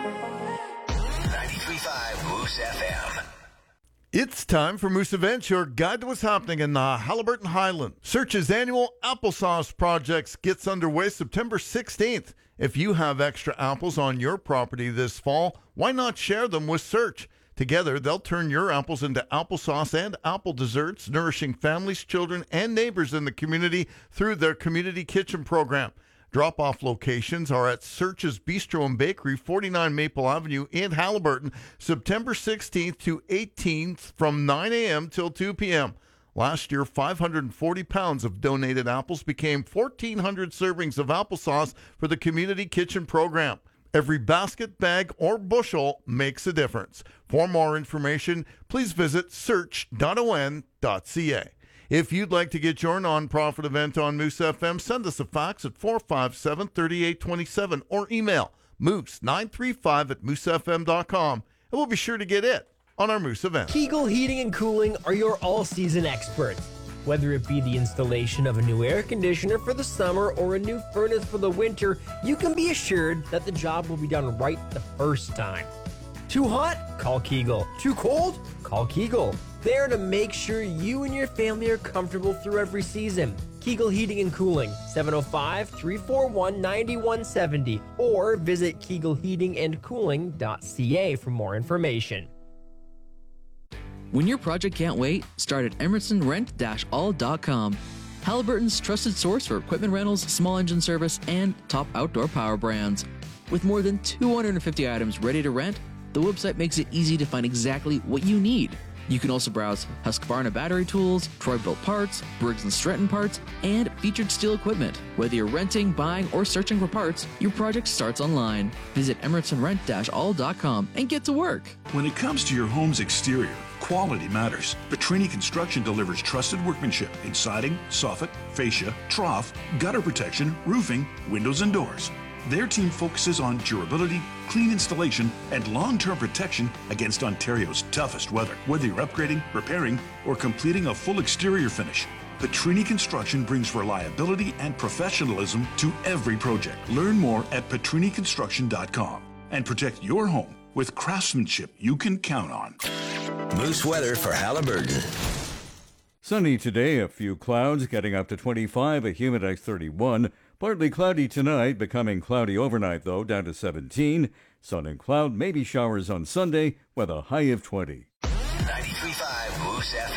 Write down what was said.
93.5 Moose FM. It's time for Moose Events, your guide to what's happening in the Haliburton Highland. Search's annual applesauce projects gets underway September 16th. If you have extra apples on your property this fall, why not share them with Search? Together, they'll turn your apples into applesauce and apple desserts, nourishing families, children, and neighbors in the community through their community kitchen program. Drop-off locations are at Search's Bistro and Bakery, 49 Maple Avenue in Haliburton, September 16th to 18th from 9 a.m. till 2 p.m. Last year, 540 pounds of donated apples became 1,400 servings of applesauce for the community kitchen program. Every basket, bag, or bushel makes a difference. For more information, please visit search.on.ca. If you'd like to get your nonprofit event on Moose FM, send us a fax at 457-3827 or email moose935@moosefm.com, and we'll be sure to get it on our Moose event. Kegel Heating and Cooling are your all-season experts. Whether it be the installation of a new air conditioner for the summer or a new furnace for the winter, you can be assured that the job will be done right the first time. Too hot? Call Kegel. Too cold? Call Kegel. There to make sure you and your family are comfortable through every season. Kegel Heating and Cooling, 705-341-9170, or visit kegelheatingandcooling.ca for more information. When your project can't wait, start at emersonrent-all.com. Haliburton's trusted source for equipment rentals, small engine service, and top outdoor power brands. With more than 250 items ready to rent, the website makes it easy to find exactly what you need. You can also browse Husqvarna battery tools, Troy-Bilt parts, Briggs & Stratton parts, and featured steel equipment. Whether you're renting, buying, or searching for parts, your project starts online. Visit emersonrent-all.com and get to work. When it comes to your home's exterior, quality matters. Petrini Construction delivers trusted workmanship in siding, soffit, fascia, trough, gutter protection, roofing, windows, and doors. Their team focuses on durability, clean installation, and long-term protection against Ontario's toughest weather. Whether you're upgrading, repairing, or completing a full exterior finish, Petrini Construction brings reliability and professionalism to every project. Learn more at petriniconstruction.com and protect your home with craftsmanship you can count on. Moose weather for Haliburton. Sunny today, a few clouds, getting up to 25, a humidex 31. Partly cloudy tonight, becoming cloudy overnight, though, down to 17. Sun and cloud, maybe showers on Sunday, with a high of 20. 93.5 Moose FM.